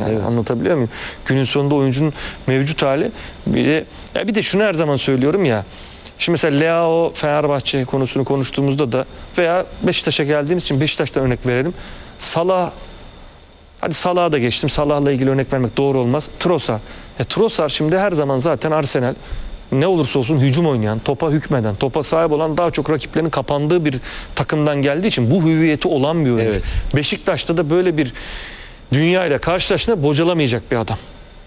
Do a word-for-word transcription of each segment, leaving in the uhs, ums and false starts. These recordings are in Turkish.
yani. Evet. Anlatabiliyor muyum? Günün sonunda oyuncunun mevcut hali. Bir de, ya bir de şunu her zaman söylüyorum ya. Şimdi mesela Leao Fenerbahçe konusunu konuştuğumuzda da veya Beşiktaş'a geldiğimiz için Beşiktaş'tan örnek verelim. Salah, hadi Salah'a da geçtim. Salah'la ilgili örnek vermek doğru olmaz. Trossard. E, Trossard şimdi her zaman zaten Arsenal ne olursa olsun hücum oynayan, topa hükmeden, topa sahip olan daha çok rakiplerin kapandığı bir takımdan geldiği için bu hüviyeti olan bir oyuncu. Evet. Beşiktaş'ta da böyle bir dünya ile karşılaştığında bocalamayacak bir adam.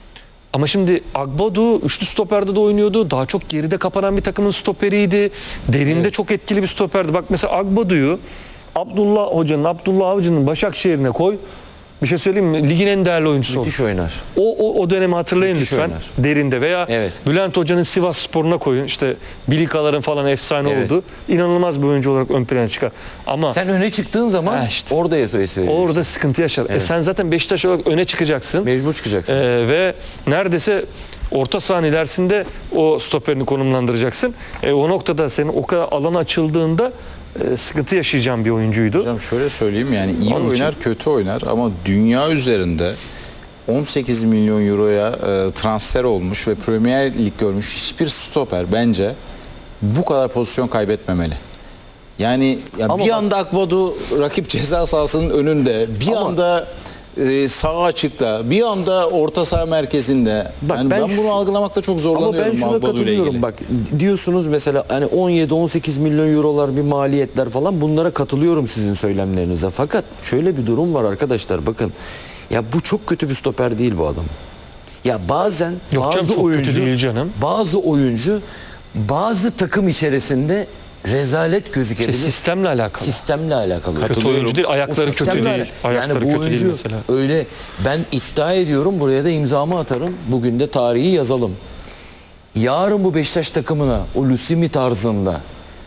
Ama şimdi Agbodu üçlü stoperde de oynuyordu. Daha çok geride kapanan bir takımın stoperiydi. Derinde evet. çok etkili bir stoperdi. Bak mesela Agbodu'yu Abdullah Hoca'nın, Abdullah Avcı'nın Başakşehir'ine koy. Bir şey söyleyeyim mi? Ligin en değerli oyuncusu olur. Müthiş oynar. O, o, o dönemi hatırlayın Müthiş lütfen. Oynar. Derinde veya evet. Bülent Hoca'nın Sivas Spor'una koyun. İşte Bilikaların falan efsane evet. oldu. İnanılmaz bir oyuncu olarak ön plana çıkar. Ama sen öne çıktığın zaman işte, orada söylüyorsun. Orada sıkıntı yaşar. Evet. E sen zaten Beşiktaş olarak öne çıkacaksın. Mecbur çıkacaksın. Ee, ve neredeyse orta saha ilerisinde o stoperini konumlandıracaksın. E, o noktada senin o kadar alan açıldığında e, sıkıntı yaşayacağın bir oyuncuydu. Hocam şöyle söyleyeyim, yani iyi Onun oynar için. kötü oynar ama dünya üzerinde on sekiz milyon euroya e, transfer olmuş ve Premier Lig görmüş hiçbir stoper bence bu kadar pozisyon kaybetmemeli. Yani ya bir bak, anda Akbodu rakip ceza sahasının önünde, bir ama, anda e, sağ açıkta, bir anda orta saha merkezinde. Bak, yani ben, ben bunu şu, algılamakta çok zorlanıyorum. Ama ben şuna katılıyorum. Bak diyorsunuz mesela hani on yedi on sekiz milyon eurolar bir maliyetler falan, bunlara katılıyorum sizin söylemlerinize. Fakat şöyle bir durum var arkadaşlar, bakın. Ya bu çok kötü bir stoper değil bu adam. Ya bazen Yok bazı canım, oyuncu canım. bazı oyuncu bazı takım içerisinde rezalet gözükebilir. İşte sistemle alakalı. Sistemle alakalı. Kötü oyuncu değil, ayakları kötü değil. Ayakları yani bu kötü oyuncu değil mesela. Öyle, ben iddia ediyorum, buraya da imzamı atarım. Bugün de tarihi yazalım. Yarın bu Beşiktaş takımına o Lusimi tarzında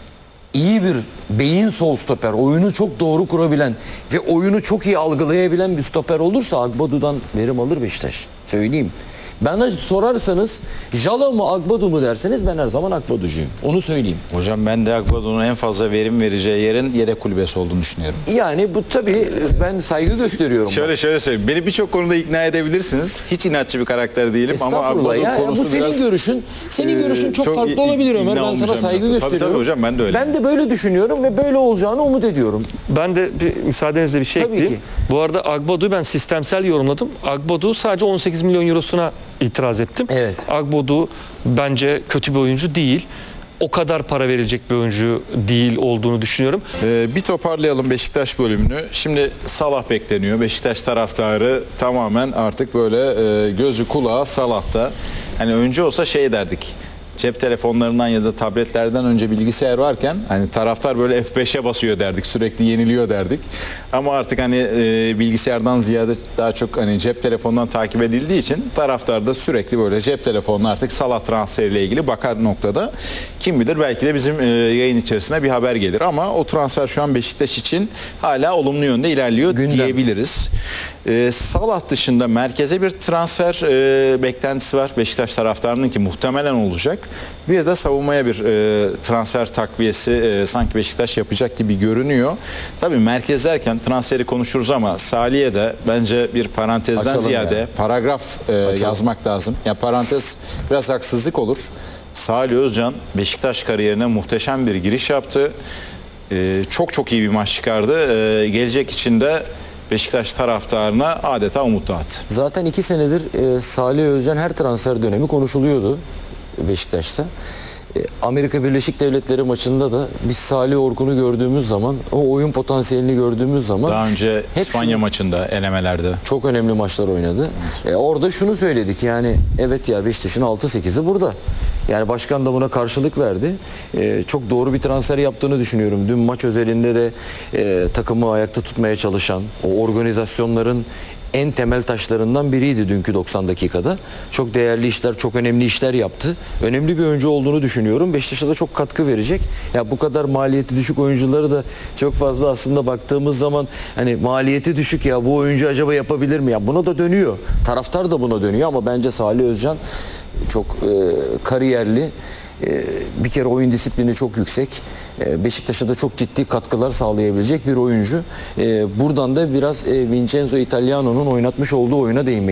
iyi bir beyin sol stoper, oyunu çok doğru kurabilen ve oyunu çok iyi algılayabilen bir stoper olursa Agbodu'dan verim alır Beşiktaş. Söyleyeyim. Bana sorarsanız Jalo mu Agbodu mu derseniz ben her zaman Agbodu'cuyum. Onu söyleyeyim. Hocam ben de Agbodu'nun en fazla verim vereceği yerin yedek kulübesi olduğunu düşünüyorum. Yani bu tabii, ben saygı gösteriyorum. Şöyle bak. şöyle söyleyeyim. Beni birçok konuda ikna edebilirsiniz. Hiç inatçı bir karakter değilim ama Agbodu ya, konusu bu senin biraz... görüşün. Senin görüşün çok, çok farklı olabilir Ömer. Ben sana saygı ben. gösteriyorum. Tabii tabii hocam, ben de öyle. Ben de böyle düşünüyorum ve böyle olacağını umut ediyorum. Ben de bir, müsaadenizle bir şey Tabii ekleyeyim. ki. Bu arada Agbodu'yu ben sistemsel yorumladım. Agbodu sadece on sekiz milyon eurosuna itiraz ettim. Evet. Agbodu bence kötü bir oyuncu değil. O kadar para verilecek bir oyuncu değil olduğunu düşünüyorum. Ee, bir toparlayalım Beşiktaş bölümünü. Şimdi Salah bekleniyor. Beşiktaş taraftarı tamamen artık böyle e, gözü kulağı Salah'ta. Hani önce olsa şey derdik. Cep telefonlarından ya da tabletlerden önce bilgisayar varken hani taraftar böyle F beşe basıyor derdik, sürekli yeniliyor derdik. Ama artık hani e, bilgisayardan ziyade daha çok hani cep telefonundan takip edildiği için taraftar da sürekli böyle cep telefonuna artık Salah transferiyle ilgili bakar noktada. Kim bilir belki de bizim e, yayın içerisine bir haber gelir ama o transfer şu an Beşiktaş için hala olumlu yönde ilerliyor Gündem. diyebiliriz. E, Salah dışında merkeze bir transfer e, beklentisi var Beşiktaş taraftarının ki muhtemelen olacak. Bir de savunmaya bir e, transfer takviyesi e, sanki Beşiktaş yapacak gibi görünüyor. Tabii merkez derken transferi konuşuruz ama Salih'e de bence bir parantezden Açalım ziyade yani. paragraf e, yazmak lazım. Ya parantez biraz haksızlık olur. Salih Özcan Beşiktaş kariyerine muhteşem bir giriş yaptı. E, çok çok iyi bir maç çıkardı. E, gelecek için de Beşiktaş taraftarına adeta umut dağıttı. Zaten iki senedir e, Salih Özcan her transfer dönemi konuşuluyordu Beşiktaş'ta. E, Amerika Birleşik Devletleri maçında da biz Salih Orkun'u gördüğümüz zaman, o oyun potansiyelini gördüğümüz zaman daha önce İspanya şunu, maçında elemelerde çok önemli maçlar oynadı. Evet. E, orada şunu söyledik, yani evet ya Beşiktaş'ın altı sekizi burada. Yani başkan da buna karşılık verdi. E, çok doğru bir transfer yaptığını düşünüyorum. Dün maç özelinde de e, takımı ayakta tutmaya çalışan, o organizasyonların en temel taşlarından biriydi dünkü doksan dakikada. Çok değerli işler, çok önemli işler yaptı. Önemli bir oyuncu olduğunu düşünüyorum. Beşiktaş'a da çok katkı verecek. Ya bu kadar maliyeti düşük oyuncuları da çok fazla aslında baktığımız zaman hani maliyeti düşük, ya bu oyuncu acaba yapabilir mi? Ya buna da dönüyor. Taraftar da buna dönüyor ama bence Salih Özcan çok e, kariyerli. Bir kere oyun disiplini çok yüksek. Beşiktaş'a da çok ciddi katkılar sağlayabilecek bir oyuncu. Buradan da biraz Vincenzo Italiano'nun oynatmış olduğu oyuna değinmek